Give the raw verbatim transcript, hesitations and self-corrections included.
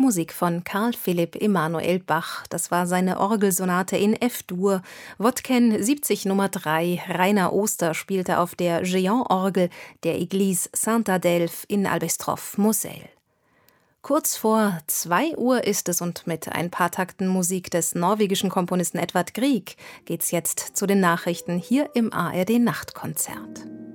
Musik von Carl Philipp Emanuel Bach. Das war seine Orgelsonate in F-Dur. Wodken siebzig Nummer drei. Rainer Oster spielte auf der Géant-Orgel der Église Saint-Adelphe in Albestroff-Moselle. Kurz vor zwei Uhr ist es und mit ein paar Takten Musik des norwegischen Komponisten Edvard Grieg geht's jetzt zu den Nachrichten hier im A R D-Nachtkonzert.